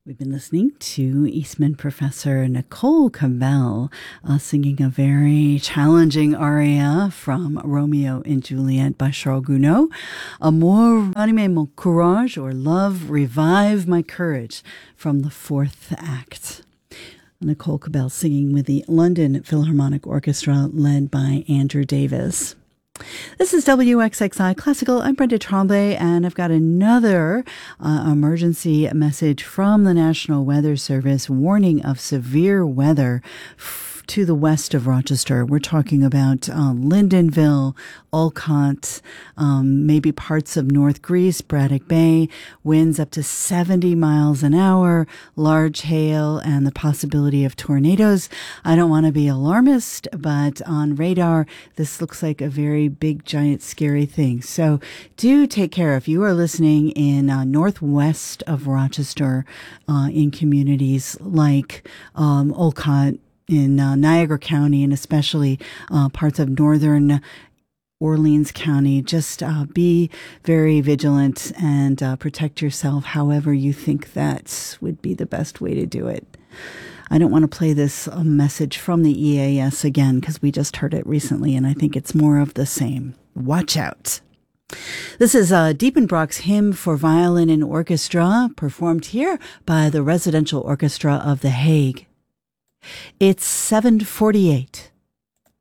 We've been listening to Eastman professor Nicole Cabell singing a very challenging aria from Romeo and Juliet by Charles Gounod. Amour, anime mon courage, or Love, Revive My Courage, from the fourth act. Nicole Cabell singing with the London Philharmonic Orchestra led by Andrew Davis. This is WXXI Classical. I'm Brenda Tremblay, and I've got another emergency message from the National Weather Service warning of severe weather to the west of Rochester. We're talking about Lyndonville, Olcott, maybe parts of North Greece, Braddock Bay, winds up to 70 miles an hour, large hail, and the possibility of tornadoes. I don't want to be alarmist, but on radar, this looks like a very big, giant, scary thing. So do take care. If you are listening in northwest of Rochester, in communities like Olcott, in Niagara County, and especially parts of northern Orleans County, just be very vigilant and protect yourself however you think that would be the best way to do it. I don't want to play this message from the EAS again because we just heard it recently, and I think it's more of the same. Watch out. This is Diepenbrock's Hymn for Violin and Orchestra, performed here by the Residential Orchestra of The Hague. It's 7:48.